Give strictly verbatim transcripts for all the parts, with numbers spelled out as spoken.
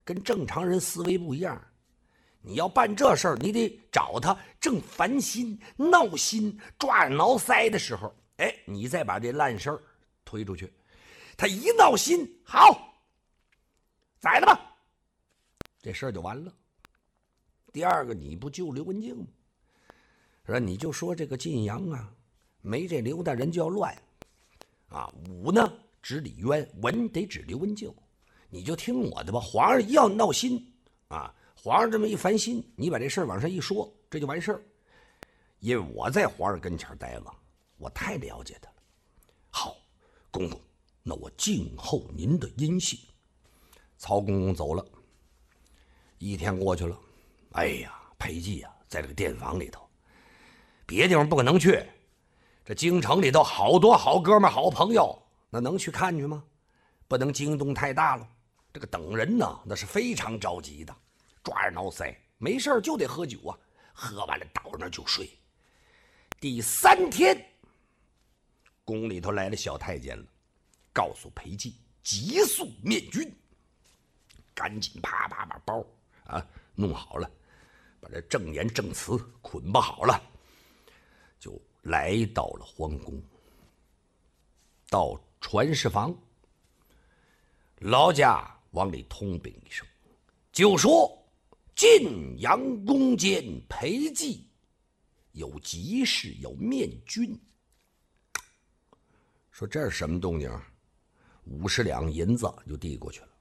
跟正常人思维不一样。你要办这事儿，你得找他正烦心、闹心、抓耳挠腮的时候，哎，你再把这烂事儿推出去。他一闹心，好，宰了吧，这事儿就完了。第二个，你不救刘文静吗？说你就说这个晋阳啊，没这刘大人就要乱啊。武呢指李渊，文得指刘文静。你就听我的吧，皇上一要闹心啊，皇上这么一烦心，你把这事儿往上一说，这就完事儿。因为我在皇上跟前待了，我太了解他了。好，公公，那我静候您的音信。曹公公走了，一天过去了，哎呀，裴寂啊，在这个殿房里头，别地方不可能去，这京城里头好多好哥们好朋友，那能去看去吗？不能惊动太大了。这个等人呢，那是非常着急的，抓耳挠腮，没事就得喝酒啊，喝完了倒那就睡。第三天，宫里头来了小太监了，告诉裴寂急速面君，赶紧啪啪把包啊弄好了，把这证言证词捆绑好了，就来到了皇宫。到传事房，劳驾往里通禀一声，就说晋阳宫监裴寂有急事要面君。说这是什么动静？五十两银子就递过去了。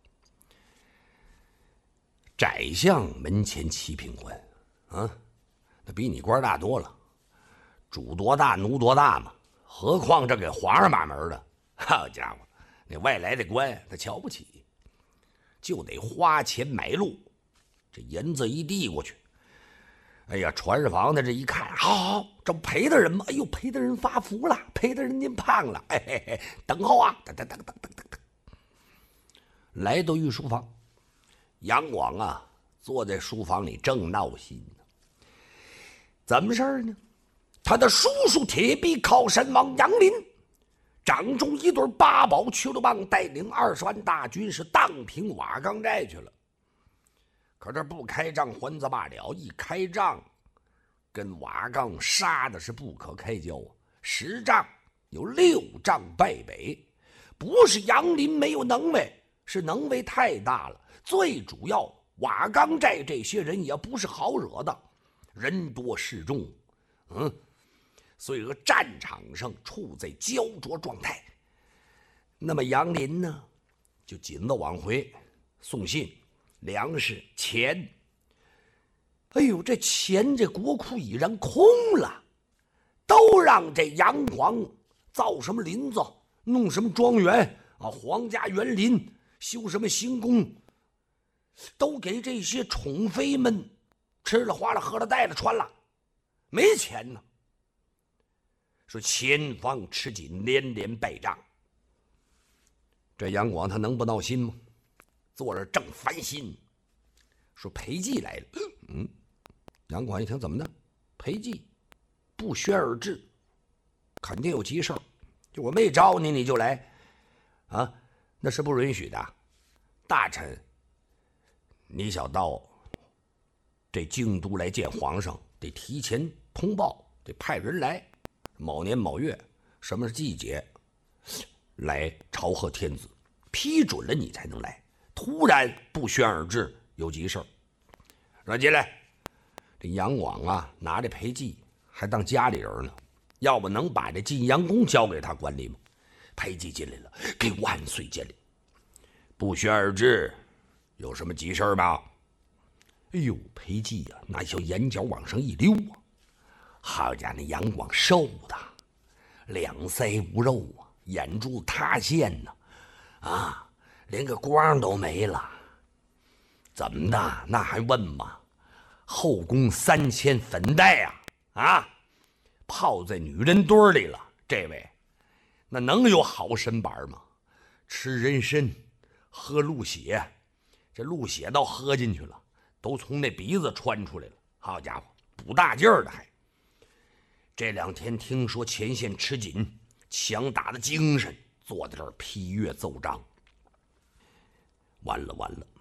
宰相门前七品官啊，那比你官大多了，主多大奴多大嘛，何况这给皇上把门的，好家伙，那外来的官他瞧不起，就得花钱买路。这银子一递过去，哎呀，传事房的这一看，好好，这不裴大人吗？哎呦，裴大人发福了，裴大人您胖了，嘿嘿嘿，等候啊，等等等等等等等。来到御书房，杨广啊，坐在书房里正闹心呢。怎么事儿呢？他的叔叔铁臂靠山王杨林，掌中一对八宝驱龙棒，带领二十万大军是荡平瓦岗寨去了。可这不开仗还则罢了，一开仗跟瓦岗杀的是不可开交啊！十仗有六仗败北，不是杨林没有能为，是能为太大了。最主要，瓦岗寨这些人也不是好惹的，人多势众，嗯，所以说战场上处在焦灼状态。那么杨林呢，就紧着往回送信。粮食钱，哎呦，这钱这国库已然空了，都让这杨广造什么林子，弄什么庄园啊，皇家园林，修什么行宫，都给这些宠妃们吃了花了喝了带了穿了，没钱呢。说前方吃紧，连连败仗。这杨广他能不闹心吗？坐着正烦心，说裴寂来了。嗯，杨广一听，怎么的？裴寂不宣而至，肯定有急事儿。就我没招你，你就来啊？那是不允许的。大臣，你想到这京都来见皇上，得提前通报，得派人来。某年某月，什么季节来朝贺天子，批准了你才能来。突然不宣而至，有急事儿，让进来。这杨广啊，拿着裴寂还当家里人呢，要不能把这晋阳宫交给他管理吗？裴寂进来了，给万岁见礼。不宣而至，有什么急事吗？哎呦，裴寂呀、啊，那小眼角往上一溜啊，好家伙，那杨广瘦的，两腮无肉啊，眼珠塌陷呢，啊。连个光都没了，怎么的？那还问吗？后宫三千粉黛啊啊，泡在女人堆里了。这位，那能有好身板吗？吃人参，喝鹿血，这鹿血倒喝进去了，都从那鼻子穿出来了。好家伙，补大劲儿的还。这两天听说前线吃紧，强打的精神，坐在这儿批阅奏章。完了完了，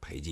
裴寂